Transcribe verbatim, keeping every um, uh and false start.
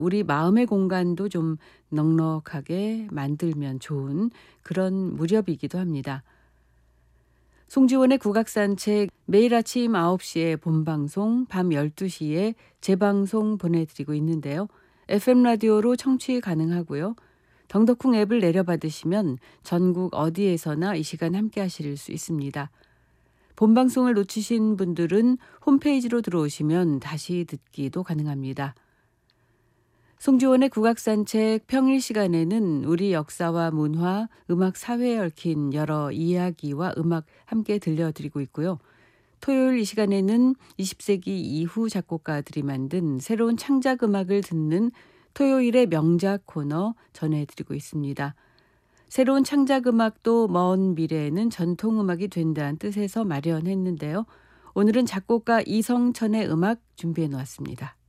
우리 마음의 공간도 좀 넉넉하게 만들면 좋은 그런 무렵이기도 합니다. 송지원의 국악산책 매일 아침 아홉 시에 본방송, 밤 열두 시에 재방송 보내드리고 있는데요. 에프엠 라디오로 청취 가능하고요. 덩덕쿵 앱을 내려받으시면 전국 어디에서나 이 시간 함께 하실 수 있습니다. 본방송을 놓치신 분들은 홈페이지로 들어오시면 다시 듣기도 가능합니다. 송지원의 국악산책 평일 시간에는 우리 역사와 문화, 음악, 사회에 얽힌 여러 이야기와 음악 함께 들려드리고 있고요. 토요일 이 시간에는 이십 세기 이후 작곡가들이 만든 새로운 창작 음악을 듣는 토요일의 명작 코너 전해드리고 있습니다. 새로운 창작 음악도 먼 미래에는 전통 음악이 된다는 뜻에서 마련했는데요. 오늘은 작곡가 이성천의 음악 준비해 놓았습니다.